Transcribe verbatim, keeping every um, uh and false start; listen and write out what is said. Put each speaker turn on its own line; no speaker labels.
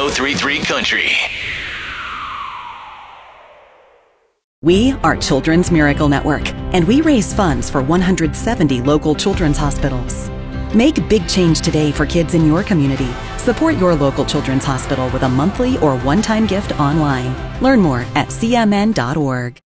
ten thirty-three Country.
We are Children's Miracle Network, and we raise funds for one hundred seventy local children's hospitals. Make big change today for kids in your community. Support your local children's hospital with a monthly or one-time gift online. Learn more at c m n dot org.